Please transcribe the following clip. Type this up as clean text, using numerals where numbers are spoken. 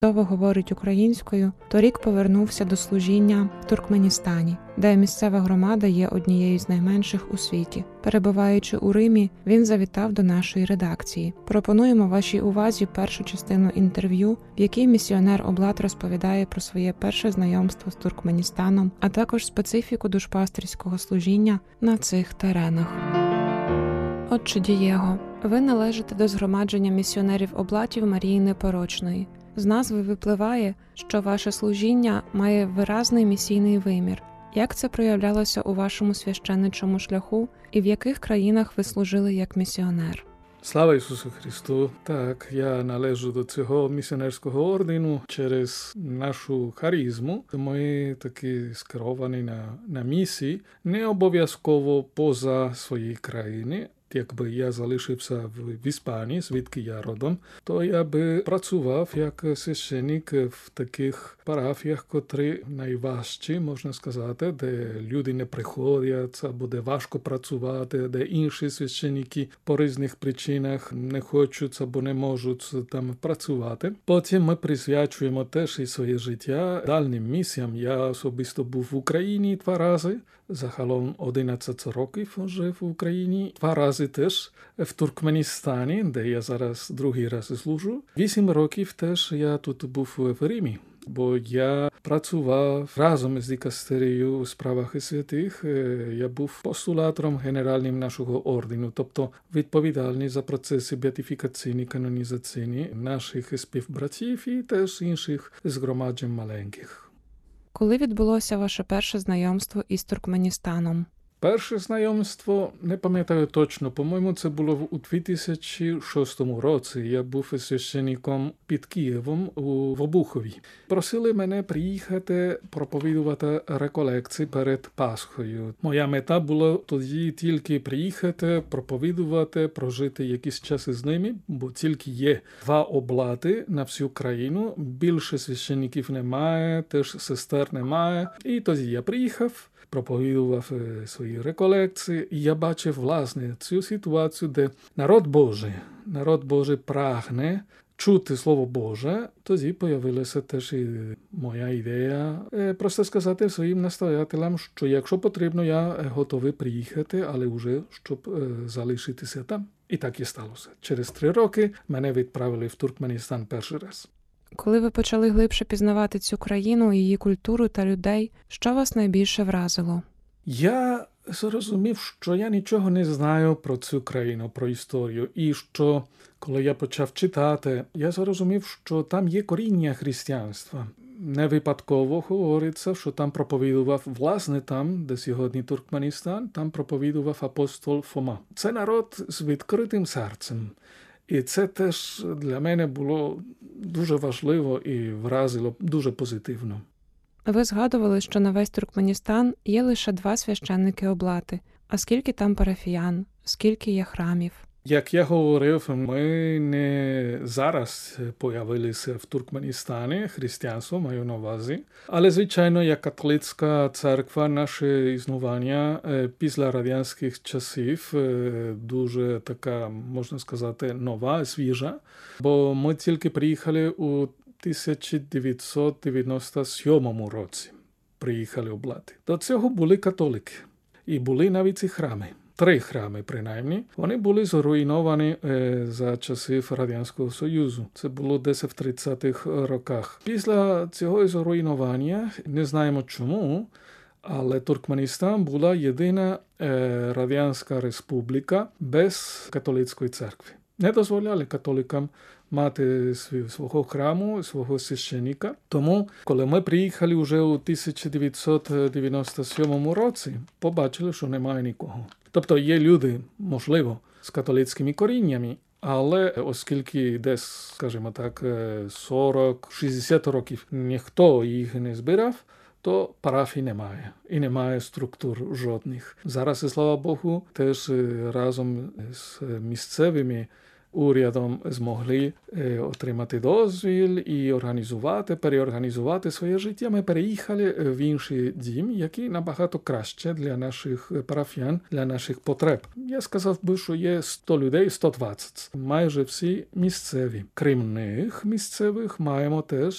чудово говорить українською, торік повернувся до служіння в Туркменістані, де місцева громада є однією з найменших у світі. Перебуваючи у Римі, він завітав до нашої редакції. Пропонуємо вашій увазі першу частину інтерв'ю, в якій місіонер Облат розповідає про своє перше знайомство з Туркменістаном, а також специфіку душпастерського служіння на цих теренах. Отче Дієго, ви належите до згромадження місіонерів Облатів Марії Непорочної. З назви випливає, що ваше служіння має виразний місійний вимір. Як це проявлялося у вашому священничому шляху і в яких країнах ви служили як місіонер? Слава Ісусу Христу! Так, я належу до цього місіонерського ордену через нашу харизму. Ми такі скеровані на місії, не обов'язково поза своєї країни. Якби я залишився в Іспанії, звідки я родом, то я би працював як священник в таких парафіях, котрі найважчі, можна сказати, де люди не приходять, або де важко працювати, де інші священники по різних причинах не хочуть або не можуть там працювати. Потім ми присвячуємо теж і своє життя дальнім місіям. Я особисто був в Україні 2 рази, загалом 11 років жив в Україні, 2 рази теж в Туркменістані, де я зараз другий раз служу. 8 років теж я тут був в Римі, бо я працював разом з дикастерією у справах святих. Я був постулатором генеральним нашого ордену, тобто відповідальний за процеси беатифікаційні, канонізаційні наших співбратів і теж інших згромаджень маленьких. Коли відбулося ваше перше знайомство із Туркменістаном? Перше знайомство, не пам'ятаю точно, по-моєму, це було у 2006 році. Я був священником під Києвом в Обухові. Просили мене приїхати проповідувати реколекції перед Пасхою. Моя мета була тоді тільки приїхати, проповідувати, прожити якийсь час із ними, бо тільки є 2 облати на всю країну, більше священників немає, теж сестер немає. І тоді я приїхав, проповідував свої реколекції, і я бачив, власне, цю ситуацію, де народ Божий прагне чути Слово Боже. Тоді появилася теж і моя ідея просто сказати своїм настоятелям, що якщо потрібно, я готовий приїхати, але вже щоб залишитися там. І так і сталося. Через 3 роки мене відправили в Туркменістан перший раз. Коли ви почали глибше пізнавати цю країну, її культуру та людей, що вас найбільше вразило? Я зрозумів, що я нічого не знаю про цю країну, про історію. І що, коли я почав читати, я зрозумів, що там є коріння християнства. Не випадково говориться, що там проповідував, власне там, де сьогодні Туркменістан, там проповідував апостол Фома. Це народ з відкритим серцем. І це теж для мене було дуже важливо і вразило дуже позитивно. Ви згадували, що на весь Туркменістан є лише 2 священники облати. А скільки там парафіян? Скільки є храмів? Як я говорив, ми не зараз появилися в Туркменістані, християнство маю на увазі. Але, звичайно, як католицька церква, наше існування після радянських часів дуже така, можна сказати, нова, свіжа. Бо ми тільки приїхали у 1997 році. Приїхали в Облати. До цього були католики. І були навіть і храми. 3 храми, принаймні. Вони були зруйновані за часів Радянського Союзу. Це було десь в 30-х роках. Після цього зруйнування, не знаємо чому, але Туркменістан була єдина радянська республіка без католицької церкви. Не дозволяли католикам мати свого храму, свого священника. Тому, коли ми приїхали вже у 1997 році, побачили, що немає нікого. Тобто є люди, можливо, з католицькими коріннями, але оскільки десь, скажімо так, 40-60 років ніхто їх не збирав, то парафій немає. І немає структур жодних. Зараз, слава Богу, теж разом з місцевими урядом змогли отримати дозвіл і переорганізувати своє життя. Ми переїхали в інший дім, який набагато краще для наших парафіян, для наших потреб. Я сказав би, що є 100 людей, 120. Майже всі місцеві. Крім них, місцевих, маємо теж